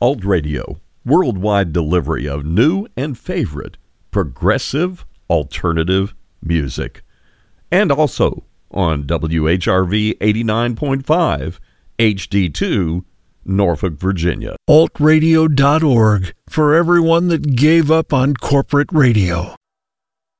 Alt Radio, worldwide delivery of new and favorite progressive alternative music. And also on WHRV 89.5 HD2, Norfolk, Virginia. Altradio.org, for everyone that gave up on corporate radio.